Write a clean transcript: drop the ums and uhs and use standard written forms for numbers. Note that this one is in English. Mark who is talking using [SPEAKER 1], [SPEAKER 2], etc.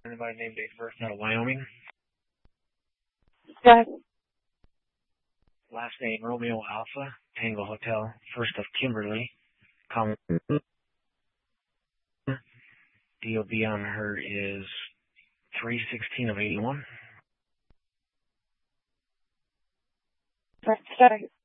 [SPEAKER 1] Anybody named date of birth out of Wyoming.
[SPEAKER 2] Yes.
[SPEAKER 1] Last name Romeo Alpha, Tango Hotel, first of Kimberly. DOB on her is 3/16 of 81.
[SPEAKER 2] Sorry.